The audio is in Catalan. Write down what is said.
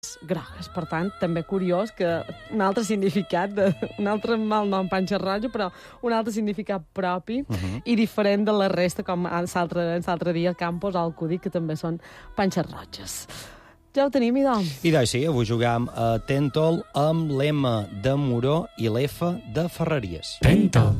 grogues. Per tant, també curiós que un altre significat, un altre mal nom panxa roja, però un altre significat propi i diferent de la resta, com l'altre dia Campos o Alcudí, que també són panxes roges. Ja ho tenim, idò? I doncs sí, avui jugam a Tèntol amb l'M de Moró i l'F de Ferreries. Tèntol.